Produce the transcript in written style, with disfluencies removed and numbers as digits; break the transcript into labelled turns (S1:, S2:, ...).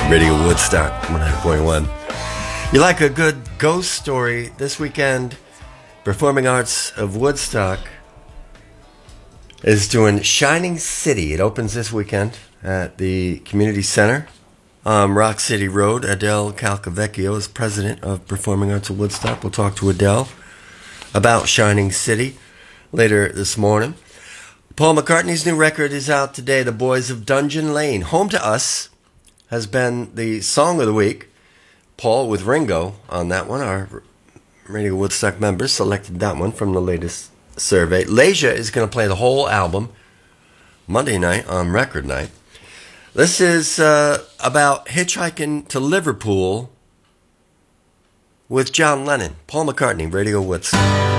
S1: Radio Woodstock 100.1. You like a good ghost story this weekend? Performing Arts of Woodstock is doing Shining City. It opens this weekend at the Community Center on Rock City Road. Adele Calcavecchio is president of Performing Arts of Woodstock. We'll talk to Adele about Shining City later this morning. Paul McCartney's new record is out today, The Boys of Dungeon Lane. Home to Us has been the song of the week. Paul with Ringo on that one. Our Radio Woodstock members selected that one from the latest survey. Leisure is going to play the whole album Monday night on Record Night. This is about hitchhiking to Liverpool with John Lennon. Paul McCartney, Radio Woodstock.